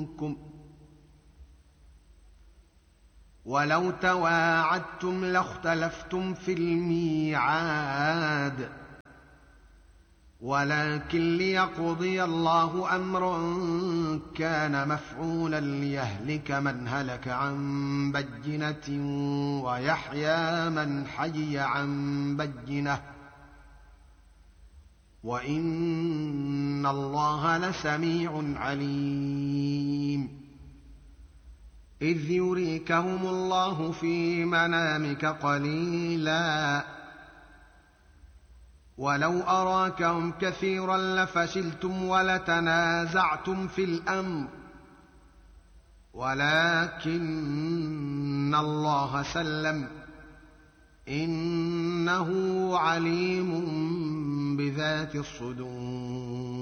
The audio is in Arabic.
منكم ولو تواعدتم لاختلفتم في الميعاد ولكن ليقضي الله أمرا كان مفعولا ليهلك من هلك عن بينة ويحيى من حي عن بينة وإن الله لسميع عليم إذ يريكهم الله في منامك قليلا ولو أراكهم كثيرا لفشلتم ولتنازعتم في الأمر ولكن الله سلم إنه عليم بذات الصدور